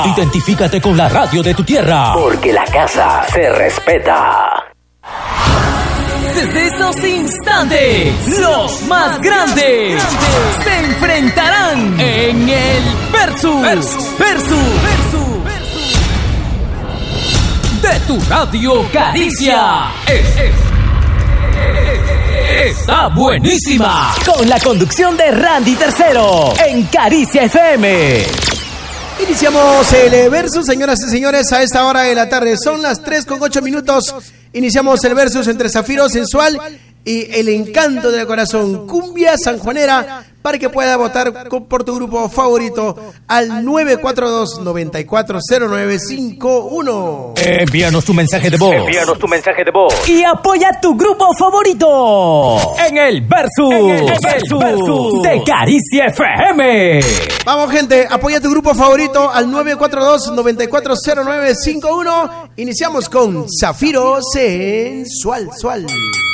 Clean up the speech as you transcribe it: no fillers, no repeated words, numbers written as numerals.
Identifícate con la radio de tu tierra. Porque la casa se respeta. Desde esos instantes, los más grandes se enfrentarán en el Versus de tu radio Caricia. Está buenísima. Con la conducción de Randy Tercero en Caricia FM. Iniciamos el Versus, señoras y señores, a esta hora de la tarde. Son las 3:08. Iniciamos el Versus entre Zafiro Sensual y El Encanto del Corazón, cumbia sanjuanera, para que pueda votar por tu grupo favorito al 942-940951. Envíanos tu mensaje de voz. Y apoya tu grupo favorito en el Versus de Caricia FM. Vamos, gente, apoya tu grupo favorito al 942-940951. Iniciamos con Zafiro Sensual.